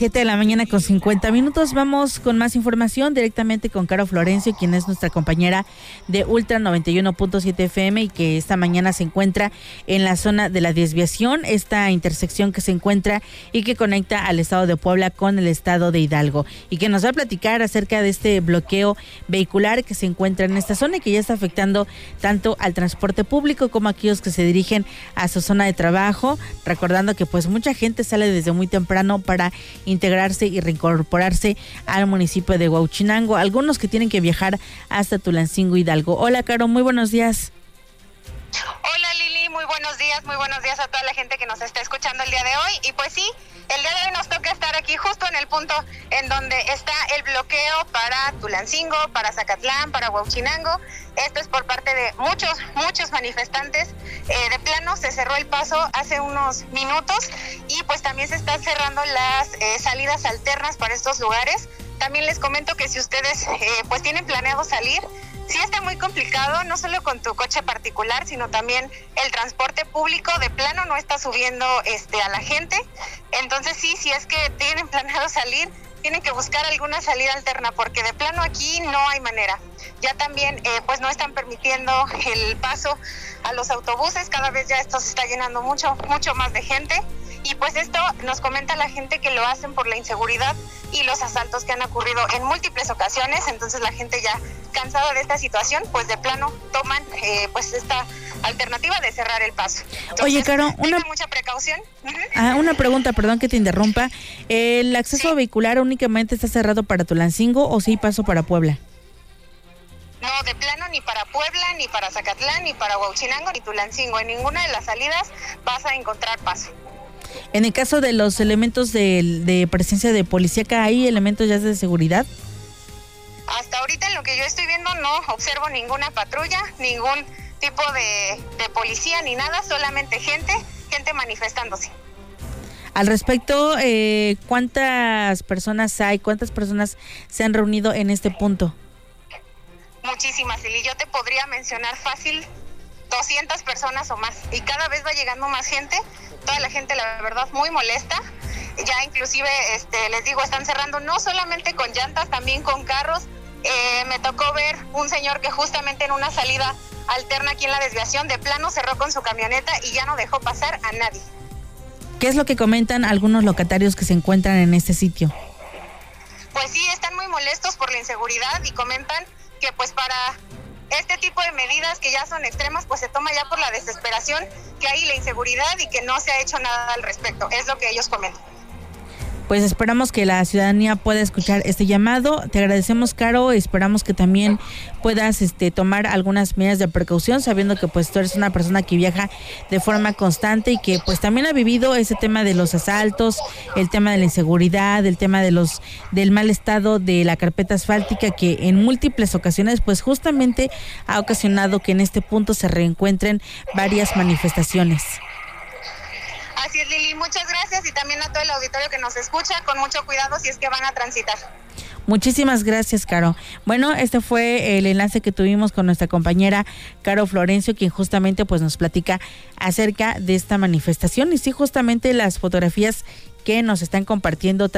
7:50 a.m. Vamos con más información directamente con Caro Florencio, quien es nuestra compañera de Ultra 91.7 FM y que esta mañana se encuentra en la zona de la desviación, esta intersección que se encuentra y que conecta al estado de Puebla con el estado de Hidalgo, y que nos va a platicar acerca de este bloqueo vehicular que se encuentra en esta zona y que ya está afectando tanto al transporte público como a aquellos que se dirigen a su zona de trabajo, recordando que pues mucha gente sale desde muy temprano para integrarse y reincorporarse al municipio de Huauchinango, algunos que tienen que viajar hasta Tulancingo, Hidalgo. Hola, Caro, muy buenos días. Hola, Lili, muy buenos días a toda la gente que nos está escuchando el día de hoy. Y pues sí, el día de hoy nos toca estar aquí justo en el punto en donde está el bloqueo para Tulancingo, para Zacatlán, para Huauchinango. Esto es por parte de muchos manifestantes. De plano se cerró el paso hace unos minutos y pues también se están cerrando las salidas alternas para estos lugares. También les comento que si ustedes pues tienen planeado salir, sí está muy complicado, no solo con tu coche particular, sino también el transporte público de plano no está subiendo a la gente. Entonces sí, si es que tienen planeado salir, tienen que buscar alguna salida alterna, porque de plano aquí no hay manera. Ya también pues no están permitiendo el paso a los autobuses, cada vez ya esto se está llenando mucho más de gente. Y pues esto nos comenta la gente que lo hacen por la inseguridad y los asaltos que han ocurrido en múltiples ocasiones. Entonces la gente ya cansada de esta situación, pues de plano toman pues esta alternativa de cerrar el paso. Entonces, oye, Caro, mucha precaución. Una pregunta, perdón que te interrumpa. ¿El acceso vehicular únicamente está cerrado para Tulancingo o sí paso para Puebla? No, de plano ni para Puebla, ni para Zacatlán, ni para Huauchinango, ni Tulancingo. En ninguna de las salidas vas a encontrar paso. En el caso de los elementos de presencia de policía, ¿hay elementos ya de seguridad? Hasta ahorita en lo que yo estoy viendo no observo ninguna patrulla, ningún tipo de policía ni nada, solamente gente manifestándose. Al respecto, ¿cuántas personas hay? ¿Cuántas personas se han reunido en este punto? Muchísimas, Lili. Yo te podría mencionar fácil 200 personas o más, y cada vez va llegando más gente. Toda la gente, la verdad, muy molesta. Ya inclusive, les digo, están cerrando no solamente con llantas, también con carros. Me tocó ver un señor que justamente en una salida alterna aquí en la desviación, de plano cerró con su camioneta y ya no dejó pasar a nadie. ¿Qué es lo que comentan algunos locatarios que se encuentran en este sitio? Pues sí, están muy molestos por la inseguridad y comentan que pues para este tipo de medidas que ya son extremas, pues se toma ya por la desesperación que hay, la inseguridad, y que no se ha hecho nada al respecto. Es lo que ellos comentan. Pues esperamos que la ciudadanía pueda escuchar este llamado. Te agradecemos, Caro. Esperamos que también puedas tomar algunas medidas de precaución, sabiendo que pues tú eres una persona que viaja de forma constante y que pues también ha vivido ese tema de los asaltos, el tema de la inseguridad, el tema del mal estado de la carpeta asfáltica, que en múltiples ocasiones pues justamente ha ocasionado que en este punto se reencuentren varias manifestaciones. Así es, Lili, muchas gracias, y también a todo el auditorio que nos escucha, con mucho cuidado si es que van a transitar. Muchísimas gracias, Caro. Bueno, este fue el enlace que tuvimos con nuestra compañera Caro Florencio, quien justamente pues nos platica acerca de esta manifestación, y sí, justamente las fotografías que nos están compartiendo